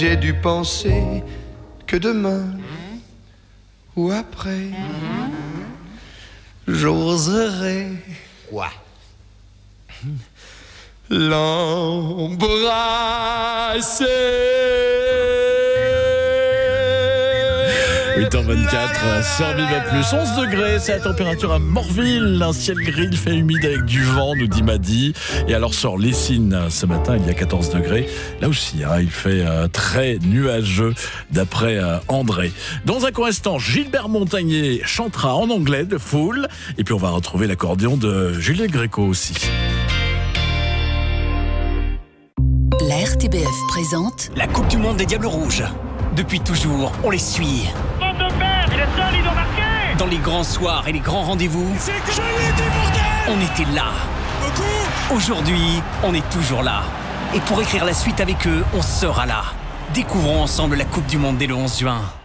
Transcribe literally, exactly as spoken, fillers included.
J'ai dû penser que demain ou après, j'oserais Quoi? l'embrasser. huit heures vingt-quatre sur Viva Plus, onze degrés, c'est la température à Morville, un ciel gris, il fait humide avec du vent, nous dit Madi. Et alors sur Lessines, ce matin, il y a quatorze degrés, là aussi, hein, il fait euh, très nuageux, d'après euh, André. Dans un court instant, Gilbert Montagnier chantera en anglais de Fool, et puis on va retrouver l'accordéon de Juliette Gréco aussi. La R T B F présente la Coupe du Monde des Diables Rouges. Depuis toujours, on les suit. Bande de père, il est seul, il doit marquer. Dans les grands soirs et les grands rendez-vous, C'est que je l'ai dit, bordel. on était là. Beaucoup. Aujourd'hui, on est toujours là. Et pour écrire la suite avec eux, on sera là. Découvrons ensemble la Coupe du Monde dès le onze juin.